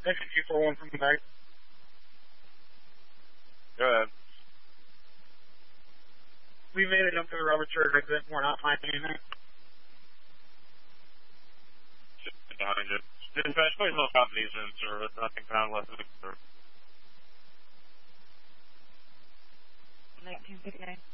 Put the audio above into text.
Section 241 from the back. Go ahead. We made a jump to the rubber church exit. We're not finding anything. Just behind it. Dispatch, please no companies in service. Nothing found less than observed. 1959.